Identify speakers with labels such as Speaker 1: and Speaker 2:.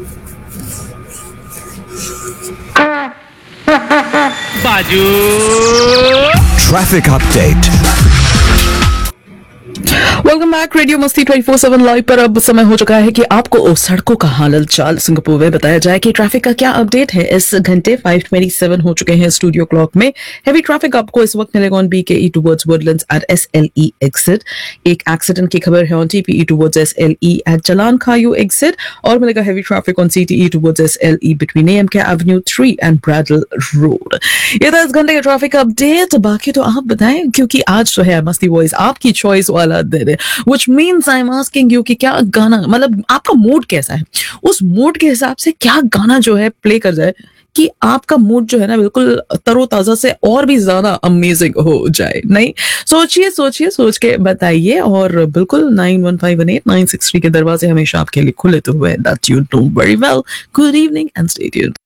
Speaker 1: बाजू
Speaker 2: Traffic update.
Speaker 3: Welcome back radio मस्ती 24/7 live पर अब समय हो चुका है कि आपको सड़कों का हाल चाल सिंगापुर में बताया जाए कि ट्रैफिक का क्या अपडेट है। इस घंटे 5:27 हो चुके हैं स्टूडियो क्लॉक में। हेवी ट्रैफिक आपको इस वक्त मिलेगा on BKE towards Woodlands eight SLE exit. एक एक्सीडेंट की खबर है on TPE towards SLE eight Jalan खायू exit और मिलेगा heavy traffic on CTE towards SLE between AMK Avenue 3 and ब्रैडल road. ये था इस घंटे का ट्रैफिक अपडेट। बाकी तो आप बताएं, क्योंकि आज तो है मस्ती वॉइस आपकी चॉइस वाला दिन है, which means I'm asking you कि क्या गाना, मतलब आपका मूड कैसा है, उस मूड के हिसाब से क्या गाना जो है प्ले कर जाए कि आपका मूड जो है ना बिल्कुल तरोताजा से और भी ज्यादा अमेजिंग हो जाए। नहीं, सोचिए सोचिए, सोच के बताइए। और बिल्कुल 91518963 के दरवाजे हमेशा आपके लिए खुले तो हुए, that you know very well. Good evening and stay tuned.